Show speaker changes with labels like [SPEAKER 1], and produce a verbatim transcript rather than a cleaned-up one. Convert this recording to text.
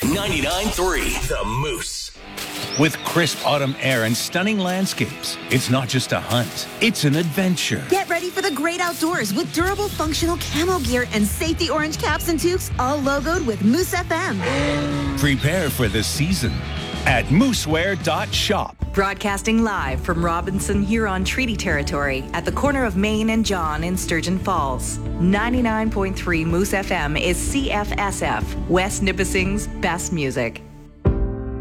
[SPEAKER 1] ninety-nine point three The Moose.
[SPEAKER 2] With crisp autumn air and stunning landscapes, it's not just a hunt, it's an adventure.
[SPEAKER 3] Get ready for the great outdoors with durable, functional camo gear and safety orange caps and toques, all logoed with Moose F M.
[SPEAKER 2] Prepare for the season at moosewear dot shop.
[SPEAKER 4] Broadcasting live from Robinson Huron Treaty Territory at the corner of Main and John in Sturgeon Falls. ninety-nine point three Moose F M is C F S F, West Nipissing's best music.